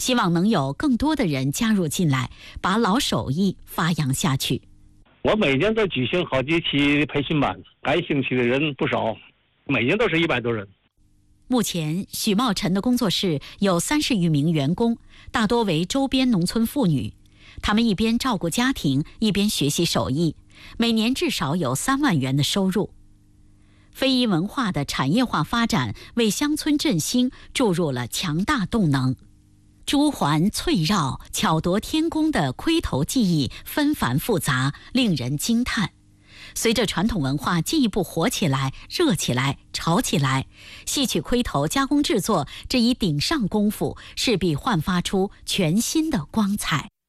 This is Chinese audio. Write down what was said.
希望能有更多的人加入进来，把老手艺发扬下去。 我每年都举行好几期培训班，感兴趣的人不少，每年都是100多人。 目前，许茂臣的工作室有30余名员工，大多为周边农村妇女。他们一边照顾家庭，一边学习手艺，每年至少有3万元的收入。非遗文化的产业化发展为乡村振兴注入了强大动能。珠环翠绕、巧夺天工的盔头技艺纷繁复杂，令人惊叹。随着传统文化进一步火起来、热起来、潮起来，戏曲盔头加工制作这一顶上功夫势必焕发出全新的光彩。